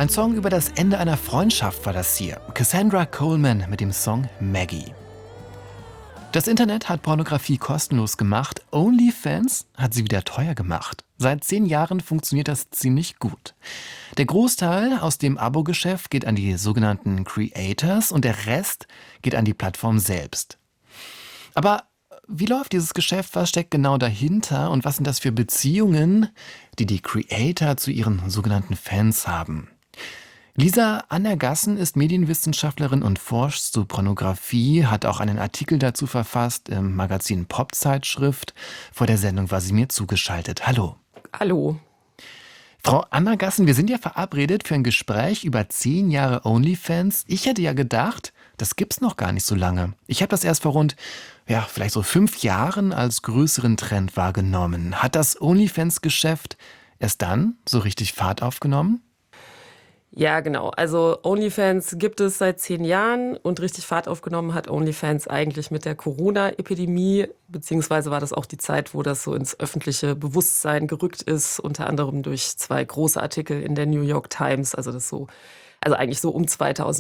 Ein Song über das Ende einer Freundschaft war das hier. Cassandra Coleman mit dem Song Maggie. Das Internet hat Pornografie kostenlos gemacht, OnlyFans hat sie wieder teuer gemacht. Seit 10 Jahren funktioniert das ziemlich gut. Der Großteil aus dem Abo-Geschäft geht an die sogenannten Creators und der Rest geht an die Plattform selbst. Aber wie läuft dieses Geschäft? Was steckt genau dahinter? Und was sind das für Beziehungen, die die Creator zu ihren sogenannten Fans haben? Lisa Annergassen ist Medienwissenschaftlerin und forscht zu Pornografie, hat auch einen Artikel dazu verfasst im Magazin Pop-Zeitschrift. Vor der Sendung war sie mir zugeschaltet. Hallo. Hallo. Frau Annergassen, wir sind ja verabredet für ein Gespräch über 10 Jahre OnlyFans. Ich hätte ja gedacht, das gibt's noch gar nicht so lange. Ich habe das erst vor rund, vielleicht so 5 Jahren als größeren Trend wahrgenommen. Hat das OnlyFans-Geschäft erst dann so richtig Fahrt aufgenommen? Ja, genau. Also OnlyFans gibt es seit 10 Jahren und richtig Fahrt aufgenommen hat OnlyFans eigentlich mit der Corona-Epidemie, beziehungsweise war das auch die Zeit, wo das so ins öffentliche Bewusstsein gerückt ist, unter anderem durch 2 große Artikel in der New York Times. Also eigentlich so um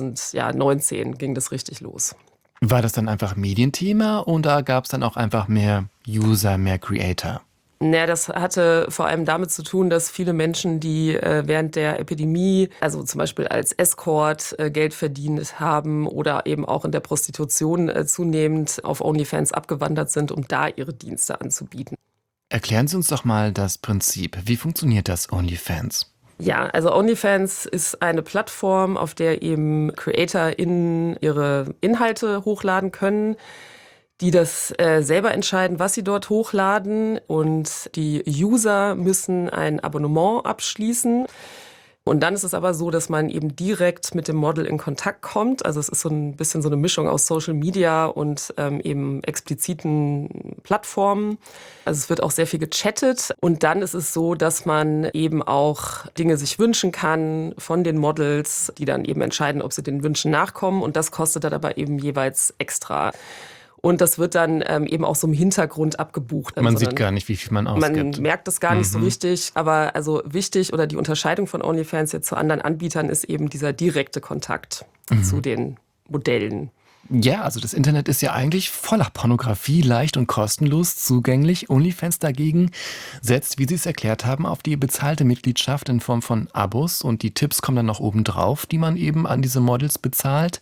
2019 ging das richtig los. War das dann einfach Medienthema oder gab es dann auch einfach mehr User, mehr Creator? Naja, das hatte vor allem damit zu tun, dass viele Menschen, die während der Epidemie, also zum Beispiel als Escort Geld verdient haben oder eben auch in der Prostitution zunehmend auf OnlyFans abgewandert sind, um da ihre Dienste anzubieten. Erklären Sie uns doch mal das Prinzip. Wie funktioniert das OnlyFans? Ja, also OnlyFans ist eine Plattform, auf der eben CreatorInnen ihre Inhalte hochladen können, die das selber entscheiden, was sie dort hochladen. Und die User müssen ein Abonnement abschließen. Und dann ist es aber so, dass man eben direkt mit dem Model in Kontakt kommt. Also es ist so ein bisschen so eine Mischung aus Social Media und eben expliziten Plattformen. Also es wird auch sehr viel gechattet. Und dann ist es so, dass man eben auch Dinge sich wünschen kann von den Models, die dann eben entscheiden, ob sie den Wünschen nachkommen. Und das kostet dann aber eben jeweils extra. Und das wird dann eben auch so im Hintergrund abgebucht. Man sieht gar nicht, wie viel man ausgibt. Man merkt das gar nicht so richtig. Aber also wichtig oder die Unterscheidung von OnlyFans jetzt zu anderen Anbietern ist eben dieser direkte Kontakt zu den Modellen. Ja, also das Internet ist ja eigentlich voller Pornografie, leicht und kostenlos zugänglich. OnlyFans dagegen setzt, wie Sie es erklärt haben, auf die bezahlte Mitgliedschaft in Form von Abos. Und die Tipps kommen dann noch oben drauf, die man eben an diese Models bezahlt.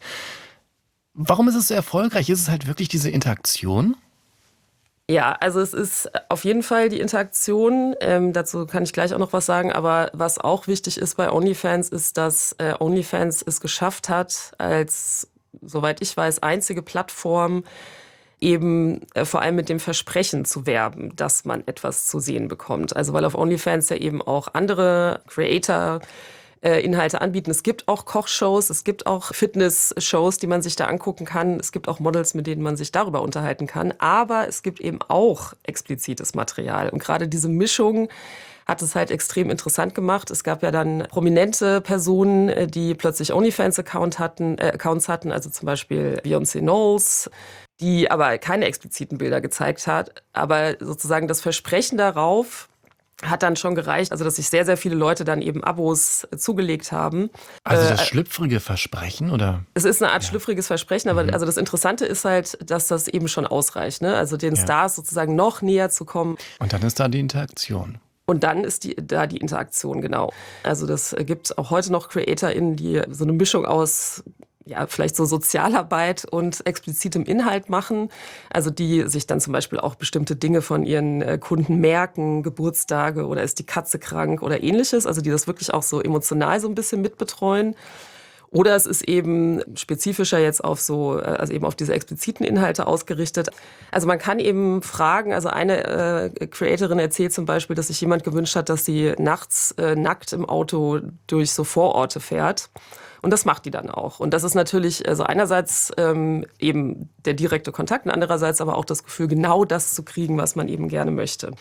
Warum ist es so erfolgreich? Ist es halt wirklich diese Interaktion? Ja, also es ist auf jeden Fall die Interaktion. Dazu kann ich gleich auch noch was sagen. Aber was auch wichtig ist bei OnlyFans, ist, dass OnlyFans es geschafft hat, als, soweit ich weiß, einzige Plattform eben vor allem mit dem Versprechen zu werben, dass man etwas zu sehen bekommt. Also weil auf OnlyFans ja eben auch andere Creator Inhalte anbieten. Es gibt auch Kochshows, es gibt auch Fitnessshows, die man sich da angucken kann. Es gibt auch Models, mit denen man sich darüber unterhalten kann. Aber es gibt eben auch explizites Material. Und gerade diese Mischung hat es halt extrem interessant gemacht. Es gab ja dann prominente Personen, die plötzlich OnlyFans-Accounts hatten, also zum Beispiel Beyoncé Knowles, die aber keine expliziten Bilder gezeigt hat. Aber sozusagen das Versprechen darauf hat dann schon gereicht, also dass sich sehr, sehr viele Leute dann eben Abos zugelegt haben. Also das schlüpfrige Versprechen, oder? Es ist eine Art schlüpfriges Versprechen, aber also das Interessante ist halt, dass das eben schon ausreicht, ne? Also den Stars sozusagen noch näher zu kommen. Und dann ist da die Interaktion. Und dann ist da die Interaktion, genau. Also das gibt auch heute noch CreatorInnen, die so eine Mischung aus vielleicht so Sozialarbeit und explizitem Inhalt machen. Also die sich dann zum Beispiel auch bestimmte Dinge von ihren Kunden merken, Geburtstage oder ist die Katze krank oder ähnliches. Also die das wirklich auch so emotional so ein bisschen mitbetreuen. Oder es ist eben spezifischer jetzt also eben auf diese expliziten Inhalte ausgerichtet. Also man kann eben fragen, also eine Creatorin erzählt zum Beispiel, dass sich jemand gewünscht hat, dass sie nachts nackt im Auto durch so Vororte fährt. Und das macht die dann auch. Und das ist natürlich also einerseits eben der direkte Kontakt und andererseits aber auch das Gefühl, genau das zu kriegen, was man eben gerne möchte.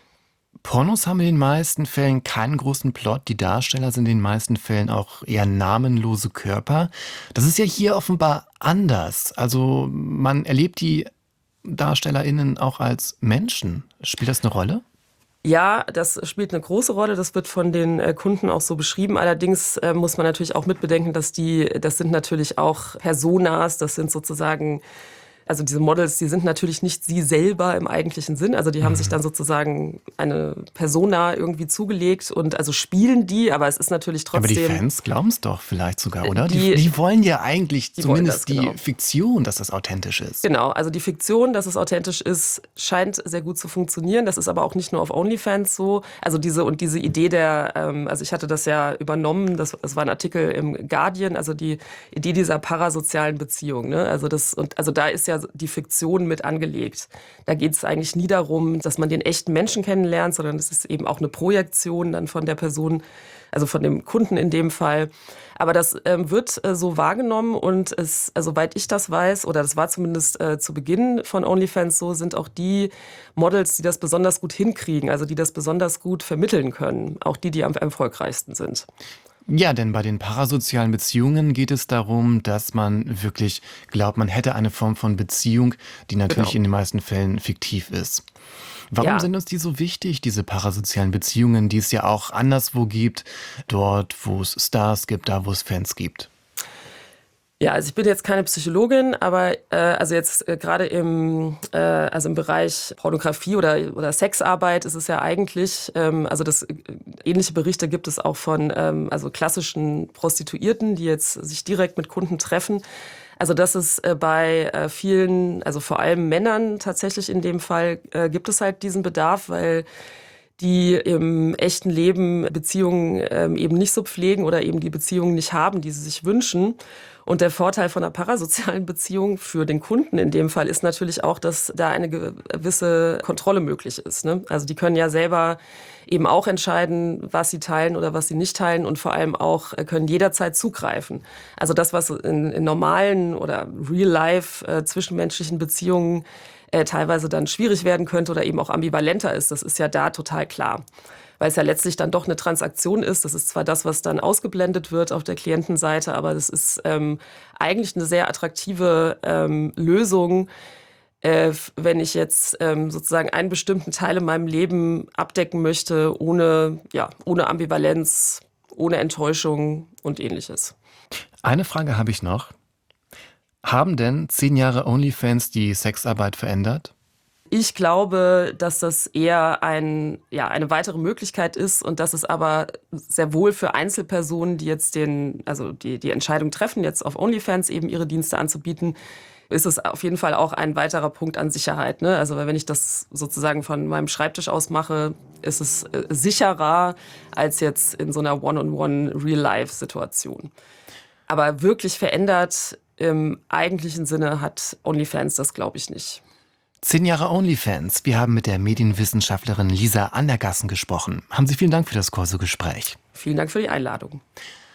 Pornos haben in den meisten Fällen keinen großen Plot. Die Darsteller sind in den meisten Fällen auch eher namenlose Körper. Das ist ja hier offenbar anders. Also man erlebt die DarstellerInnen auch als Menschen. Spielt das eine Rolle? Ja, das spielt eine große Rolle. Das wird von den Kunden auch so beschrieben. Allerdings muss man natürlich auch mitbedenken, das sind natürlich auch Personas, das sind sozusagen, also diese Models, die sind natürlich nicht sie selber im eigentlichen Sinn. Also die haben sich dann sozusagen eine Persona irgendwie zugelegt und also spielen die, aber es ist natürlich Aber die trotzdem. Fans glauben es doch vielleicht sogar, oder? Die- Die wollen ja eigentlich Die wollen das, zumindest die genau. Fiktion, dass das authentisch ist. Genau, also die Fiktion, dass es authentisch ist, scheint sehr gut zu funktionieren. Das ist aber auch nicht nur auf OnlyFans so. Also diese Idee also ich hatte das ja übernommen, das war ein Artikel im Guardian, also die Idee dieser parasozialen Beziehung. Ne? Also da ist ja die Fiktion mit angelegt. Da geht es eigentlich nie darum, dass man den echten Menschen kennenlernt, sondern es ist eben auch eine Projektion dann von der Person, also von dem Kunden in dem Fall. Aber das wird so wahrgenommen und soweit ich das weiß, oder das war zumindest zu Beginn von OnlyFans so, sind auch die Models, die das besonders gut hinkriegen, also die das besonders gut vermitteln können, auch die am erfolgreichsten sind. Ja, denn bei den parasozialen Beziehungen geht es darum, dass man wirklich glaubt, man hätte eine Form von Beziehung, die natürlich Genau. in den meisten Fällen fiktiv ist. Warum Ja. sind uns die so wichtig, diese parasozialen Beziehungen, die es ja auch anderswo gibt, dort, wo es Stars gibt, da, wo es Fans gibt? Ja, also ich bin jetzt keine Psychologin, aber also jetzt gerade also im Bereich Pornografie oder Sexarbeit ist es ja eigentlich, ähnliche Berichte gibt es auch von also klassischen Prostituierten, die jetzt sich direkt mit Kunden treffen. Also das ist bei vielen, also vor allem Männern tatsächlich in dem Fall, gibt es halt diesen Bedarf, weil die im echten Leben Beziehungen eben nicht so pflegen oder eben die Beziehungen nicht haben, die sie sich wünschen. Und der Vorteil von einer parasozialen Beziehung für den Kunden in dem Fall ist natürlich auch, dass da eine gewisse Kontrolle möglich ist. Ne? Also die können ja selber eben auch entscheiden, was sie teilen oder was sie nicht teilen und vor allem auch können jederzeit zugreifen. Also das, was in normalen oder real-life zwischenmenschlichen Beziehungen teilweise dann schwierig werden könnte oder eben auch ambivalenter ist, das ist ja da total klar. Weil es ja letztlich dann doch eine Transaktion ist. Das ist zwar das, was dann ausgeblendet wird auf der Klientenseite, aber das ist eigentlich eine sehr attraktive Lösung, wenn ich jetzt sozusagen einen bestimmten Teil in meinem Leben abdecken möchte, ohne Ambivalenz, ohne Enttäuschung und Ähnliches. Eine Frage habe ich noch. Haben denn 10 Jahre OnlyFans die Sexarbeit verändert? Ich glaube, dass das eher eine weitere Möglichkeit ist und dass es aber sehr wohl für Einzelpersonen, die jetzt die Entscheidung treffen, jetzt auf OnlyFans eben ihre Dienste anzubieten, ist es auf jeden Fall auch ein weiterer Punkt an Sicherheit. Ne? Also wenn ich das sozusagen von meinem Schreibtisch aus mache, ist es sicherer als jetzt in so einer One-on-One-Real-Life-Situation. Aber wirklich verändert im eigentlichen Sinne hat OnlyFans das, glaube ich, nicht. 10 Jahre OnlyFans. Wir haben mit der Medienwissenschaftlerin Lisa Andergassen gesprochen. Haben Sie vielen Dank für das kurze Gespräch. Vielen Dank für die Einladung.